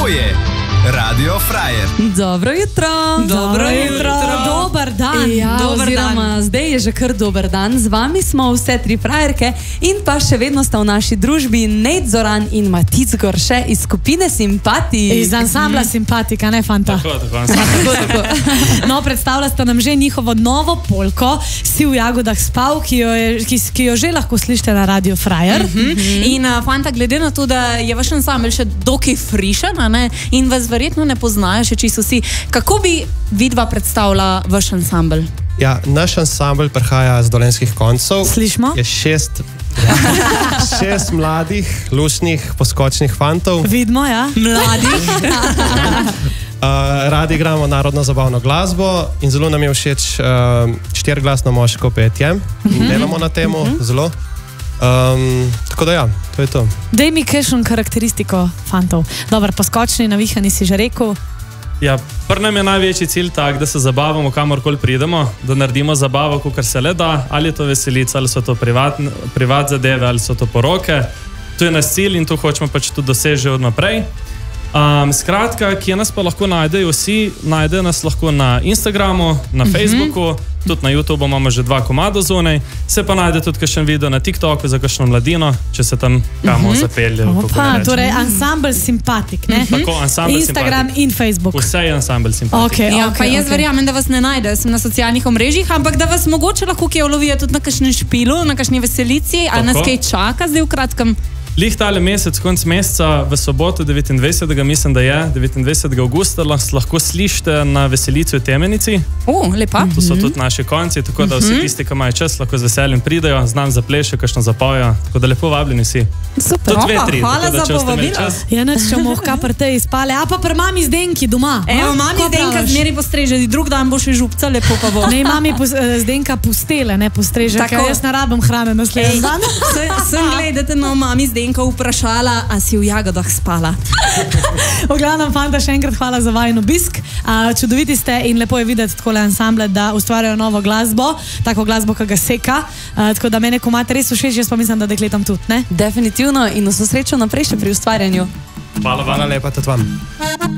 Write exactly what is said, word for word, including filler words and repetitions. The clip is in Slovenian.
je Radio Frajer. Dobro jutro. Dobro jutro. Dobar dan. Ja, dobar oziroma, dan. Zdaj je že kar dober dan. Z vami smo vse tri frajerke in pa še vedno sta v naši družbi Nejc Zoran in Matic Gorše iz skupine Simpati. Iz ansambla mm-hmm. Simpatika, ne fanta? Tako, tako, tako, tako. No, predstavlja sta nam že njihovo novo polko Si v jagodah spal, ki jo, je, ki, ki jo že lahko slišite na Radio Frajer. Mm-hmm. In uh, fanta, glede na to, da je vaš ansambl še dokaj frišen, ne, in vas verjetno ne poznajo še čisto vsi, kako bi vidva predstavila vaš ansambl? Ja, naš ansambl prihaja z dolenskih koncev. Slišmo? Je šest, ja, šest mladih, lušnih, poskočnih fantov. Vidimo, ja. Mladih. uh, radi igramo narodno zabavno glasbo in zelo nam je všeč uh, štiriglasno moško petje. Mm-hmm. Delamo na temu, mm-hmm. zelo. Um, tako da ja, to je to. Daj mi kakšno karakteristiko fantov. Dobar, poskočni, navihani si že rekel. Ja, prv nam je največji cilj tak, da se zabavamo kamorkoli pridemo, da naredimo zabavo, kakor se le da, ali je to veselica, ali so to privat, privat zadeve, ali so to poroke. To je naš cilj in to hočemo pač tudi doseči od naprej. Um, skratka, kje nas pa lahko najdejo vsi, najdejo nas lahko na Instagramu, na mm-hmm. Facebooku, tudi na YouTubu imamo že dva komada zunaj, se pa najde tudi kakšen video na TikToku za kakšno mladino, če se tam kamo mm-hmm. zapelje. Opa, torej ansambl Simpatik, ne? Mm-hmm. Tako, ansambl Instagram Simpatik. In Facebook. Vse je ansambl Simpatik. Okay, ja, okay, pa jaz okay. verjamem, da vas ne najde, sem na socialnih omrežjih, ampak da vas mogoče lahko kje ulovijo tudi na kakšnem špilu, na kakšni veselici, a nas kaj čaka zdaj v kratkem? Lih tale mesec, konc meseca, v soboto devetindvajsetega mislim, da je, devetindvajsetega avgusta lahko slišite na veselici v Temenici. O, lepa. To so tudi naši konci, tako da vsi tisti, ki imajo čas, lahko z veseljem pridajo, znam zapleše, kakšno zapojo, tako da lepo vabljeni si. Super, tudi vetri, hvala za povabilo. Ja, neč, če moh kapr te izpale, a pa pri mami Zdenki doma. Evo, mami Zdenka zmeri postreže, drug dan bo še župca, lepo pa bo. Ne, mami Zdenka pustele, ne postreže, ker jaz ne rabim hrane naslednji dan. Sem gledate, no, mami Zdenka vprašala, a si v jagodah spala. V glavnem, fanta, še enkrat hvala za vajen obisk. Čudoviti ste in lepo je videti takole ansamble, da ustvarjajo novo glasbo, tako glasbo, ki ga seka. Tako da mene komate res všeč, jaz pa mislim, da dekletam tudi, ne? Definitivno in vso srečo naprej še pri ustvarjanju. Hvala, hvala lepa tudi vam.